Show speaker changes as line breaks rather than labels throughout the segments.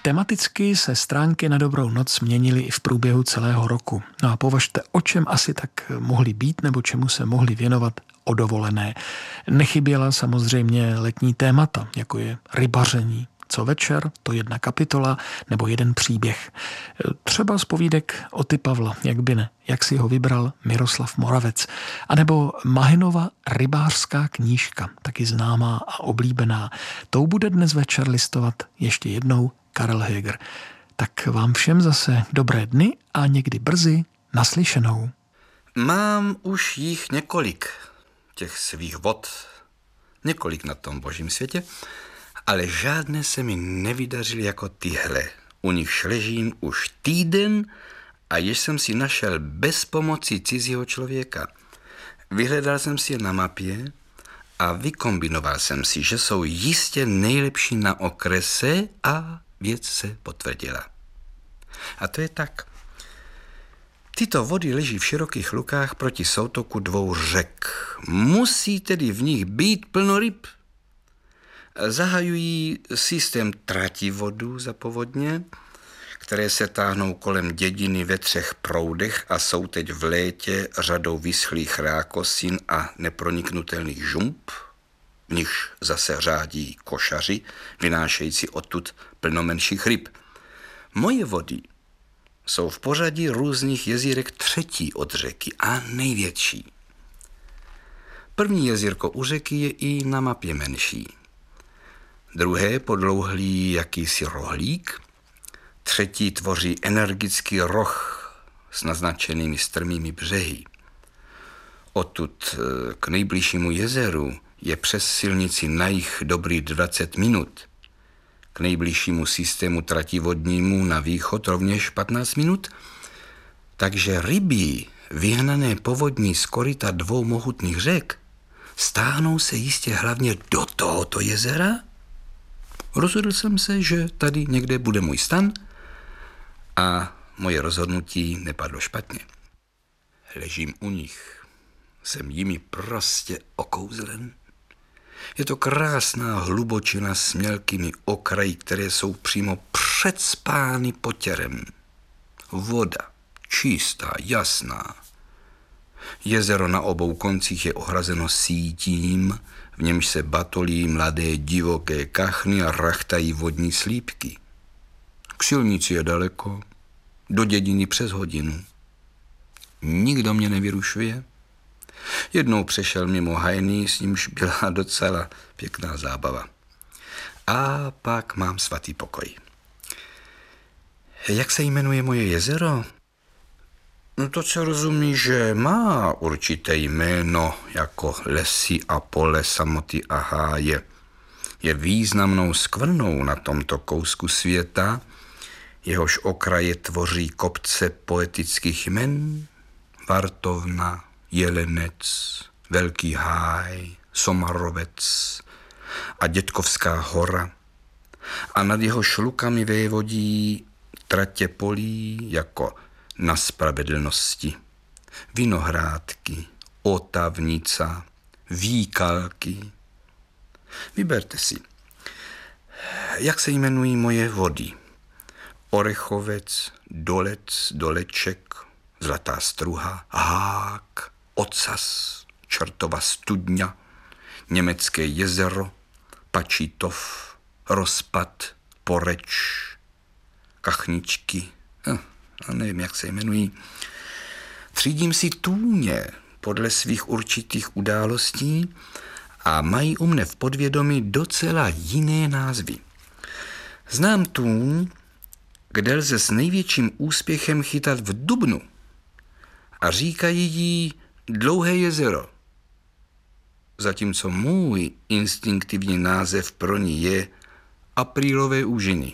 Tematicky se stránky Na dobrou noc měnily i v průběhu celého roku. No a považte, o čem asi tak mohly být nebo čemu se mohli věnovat o dovolené. Nechyběla samozřejmě letní témata, jako je rybaření. Co večer, to jedna kapitola nebo jeden příběh. Třeba z povídek Oty Pavla, jak by ne, jak si ho vybral Miroslav Moravec. A nebo Mahinova rybářská knížka, taky známá a oblíbená. Tou bude dnes večer listovat ještě jednou Karel Höger. Tak vám všem zase dobré dny a někdy brzy naslyšenou.
Mám už jich několik, těch svých vod, několik na tom božím světě, ale žádné se mi nevydařily jako tyhle. U nich ležím už týden a jež jsem si našel bez pomoci cizího člověka. Vyhledal jsem si je na mapě a vykombinoval jsem si, že jsou jistě nejlepší na okrese a věc se potvrdila. A to je tak. Tyto vody leží v širokých lukách proti soutoku dvou řek. Musí tedy v nich být plno ryb. Zahajují systém trativodů za povodně, které se táhnou kolem dědiny ve 3 proudech a jsou teď v létě řadou vyschlých rákosin a neproniknutelných žump, v nichž zase řádí košaři, vynášející odtud plno menších ryb. Moje vody jsou v pořadí různých jezírek 3. od řeky a největší. První jezírko u řeky je i na mapě menší. Druhé podlouhlý jakýsi rohlík, 3. tvoří energický roh s naznačenými strmými břehy. Odtud k nejbližšímu jezeru je přes silnici na jih dobrý 20 minut. K nejbližšímu systému trativodnímu na východ rovněž 15 minut. Takže ryby vyhnané povodní z koryta 2 mohutných řek stáhnou se jistě hlavně do tohoto jezera. Rozhodl jsem se, že tady někde bude můj stan a moje rozhodnutí nepadlo špatně. Ležím u nich, jsem jimi prostě okouzlen. Je to krásná hlubočina s mělkými okraji, které jsou přímo předspány potěrem. Voda, čistá, jasná. Jezero na obou koncích je ohrazeno sítím, v němž se batolí mladé divoké kachny a rachtají vodní slípky. K silnici je daleko, do dědiny přes hodinu. Nikdo mě nevyrušuje. Jednou přešel mimo hajný, s nímž byla docela pěkná zábava. A pak mám svatý pokoj. Jak se jmenuje moje jezero? No to se rozumí, že má určité jméno, jako lesy a pole, samoty a háje. Je významnou skvrnou na tomto kousku světa, jehož okraje tvoří kopce poetických jmen, Vartovna, Jelenec, Velký háj, Somarovec a Dětkovská hora. A nad jeho šlukami vévodí tratě polí jako Na spravedlnosti, Vinohrádky, Otavnica, Výkalky. Vyberte si, jak se jmenují moje vody. Orechovec, Dolec, Doleček, Zlatá Struha, Hák, Ocas, Čertova studňa, Německé jezero, Pačitov, Rozpad, Poreč, Kachničky, nevím, jak se jmenují. Třídím si tůně podle svých určitých událostí a mají u mne v podvědomí docela jiné názvy. Znám tůň, kde lze s největším úspěchem chytat v dubnu a říkají jí Dlouhé jezero, zatímco můj instinktivní název pro ní je Aprílové úžiny.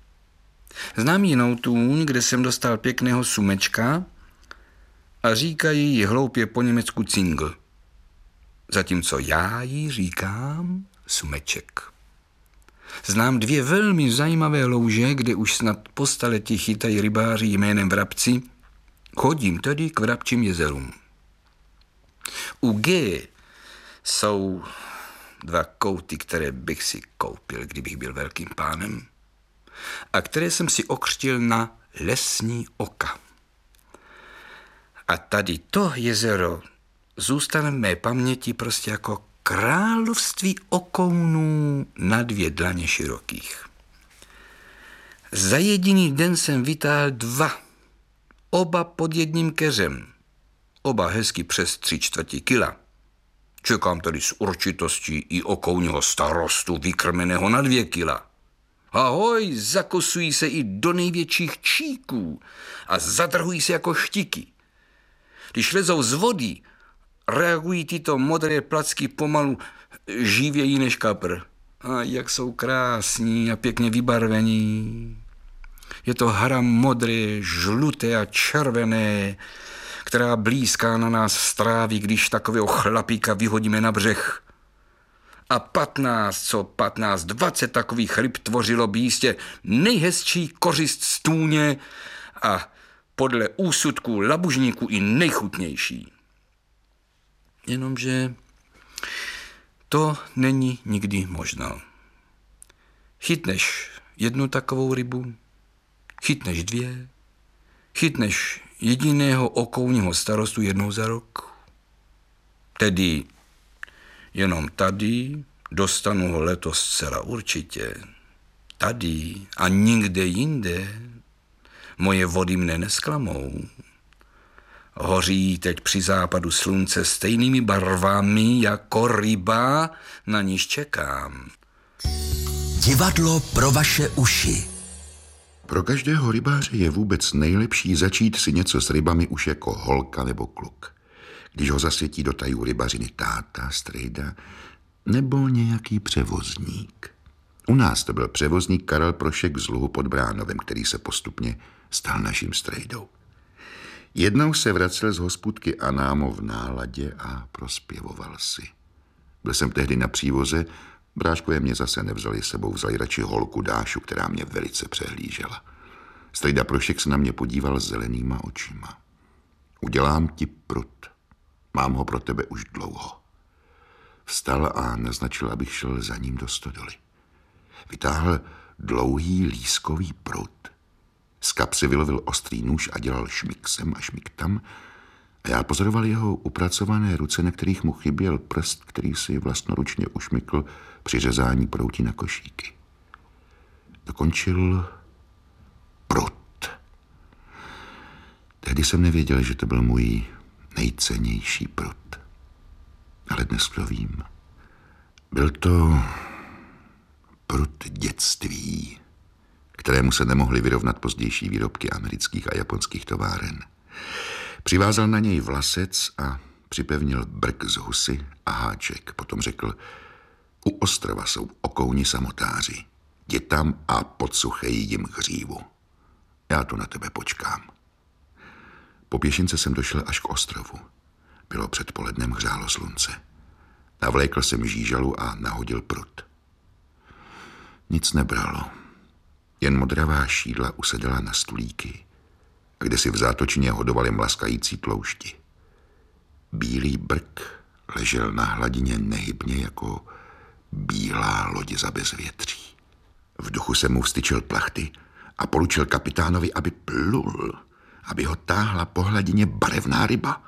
Znám jinou tůň, kde jsem dostal pěkného sumečka a říkají jí hloupě po německu Cingl, zatímco já jí říkám sumeček. Znám 2 velmi zajímavé louže, kde už snad po staletí chytají rybáři jménem Vrabci. Chodím tedy k Vrabčím jezerům. U G jsou 2 kouty, které bych si koupil, kdybych byl velkým pánem. a které jsem si okřtil na lesní oka. A tady to jezero zůstane v mé paměti prostě jako království okounů na 2 dlaně širokých. Za jediný den jsem vytáhl 2, oba pod jedním keřem, oba hezky přes 3/4 kila. Čekám tady s určitostí i okouního starostu vykrmeného na 2 kila. Ahoj, zakosují se i do největších číků a zadrhují se jako štiky. Když lezou z vody, reagují tyto modré placky pomalu živěji než kapr. A jak jsou krásní a pěkně vybarvení. Je to hra modré, žluté a červené, která blízká na nás stráví, když takového chlapíka vyhodíme na břeh. A 20 takových ryb tvořilo by jistě nejhezčí kořist stůně a podle úsudků labužníků i nejchutnější. Jenomže to není nikdy možno. Chytneš 1 takovou rybu, chytneš 2, chytneš jediného okounního starostu 1 za rok. Tedy jenom tady dostanu ho letos zcela určitě. Tady a nikde jinde moje vody mne nesklamou. Hoří teď při západu slunce stejnými barvami jako ryba, na níž čekám.
Divadlo pro vaše uši.
Pro každého rybáře je vůbec nejlepší začít si něco s rybami už jako holka nebo kluk. Když ho zasvětí do tajů rybařiny táta, strejda nebo nějaký převozník. U nás to byl převozník Karel Prošek z Luhu pod Bránovem, který se postupně stal naším strejdou. Jednou se vracel z hospůdky Anámo v náladě a prospěvoval si. Byl jsem tehdy na přívoze, bráškové mě zase nevzali sebou, vzali radši holku Dášu, která mě velice přehlížela. Strejda Prošek se na mě podíval zelenýma očima. Udělám ti prut. Mám ho pro tebe už dlouho. Vstal a naznačil, abych šel za ním do stodoly. Vytáhl dlouhý lískový prut. Z kapsy vylovil ostrý nůž a dělal šmik sem a šmik tam. A já pozoroval jeho upracované ruce, na kterých mu chyběl prst, který si vlastnoručně ušmykl při řezání proutí na košíky. Dokončil prut. Tehdy jsem nevěděl, že to byl můj nejcennější prut. Ale dnes to vím. Byl to prut dětství, kterému se nemohly vyrovnat pozdější výrobky amerických a japonských továren. Přivázal na něj vlasec a připevnil brk z husy a háček. Potom řekl, u ostrova jsou okouni samotáři. Jdi tam a podsuchej jim hřívu. Já tu na tebe počkám. Po pěšince jsem došel až k ostrovu. Bylo předpolednem, hřálo slunce. Navlékl jsem žížalu a nahodil prut. Nic nebralo. Jen modravá šídla usedala na stulíky, kde si v zátočině hodovali mlaskající tloušti. Bílý brk ležel na hladině nehybně jako bílá loď za bezvětří. V duchu jsem mu vstyčil plachty a poručil kapitánovi, aby plul, aby ho táhla po hladině barevná ryba.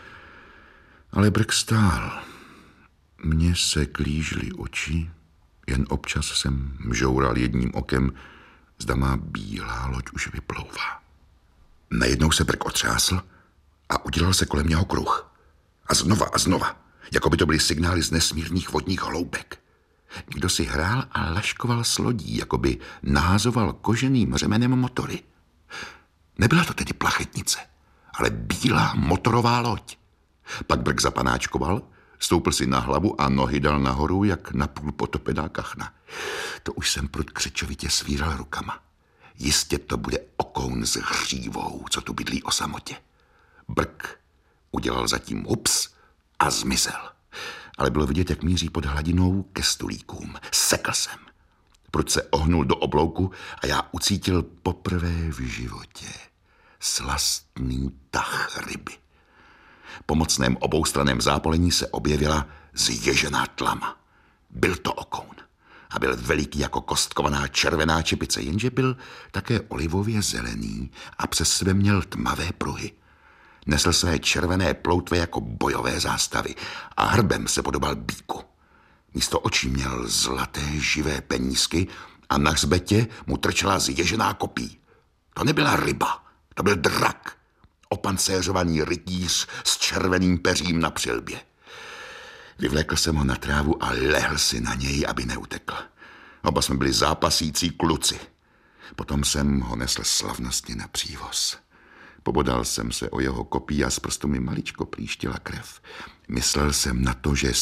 Ale brk stál. Mně se klížily oči, jen občas jsem mžoural jedním okem, zda má bílá loď už vyplouvá. Najednou se brk otřásl a udělal se kolem něho kruh. A znova, jako by to byly signály z nesmírných vodních hloubek. Někdo si hrál a laškoval s lodí, jako by nahazoval koženým řemenem motory. Nebyla to tedy plachetnice, ale bílá motorová loď. Pak brk zapanáčkoval, stoupil si na hlavu a nohy dal nahoru, jak napůl potopená kachna. To už jsem prud křečovitě svíral rukama. Jistě to bude okoun s hřívou, co tu bydlí o samotě. Brk udělal zatím hups a zmizel. Ale bylo vidět, jak míří pod hladinou ke stulíkům. Sekl jsem. Prud se ohnul do oblouku a já ucítil poprvé v životě slastný tah ryby. Po mocném oboustraném zápolení se objevila zježená tlama. Byl to okoun. a byl veliký jako kostkovaná červená čepice, jenže byl také olivově zelený a přes sebe měl tmavé pruhy. Nesl své červené ploutve jako bojové zástavy a hrbem se podobal býku. Místo očí měl zlaté živé penízky a na hřbetě mu trčela zježená kopí. To nebyla ryba, to byl drak, opancéřovaný rytíř s červeným peřím na přilbě. Vyvlékl jsem ho na trávu a lehl si na něj, aby neutekl. Oba jsme byli zápasící kluci. Potom jsem ho nesl slavnostně na přívoz. Pobodal jsem se o jeho kopí a z prstu mi maličko plíštila krev. Myslel jsem na to, že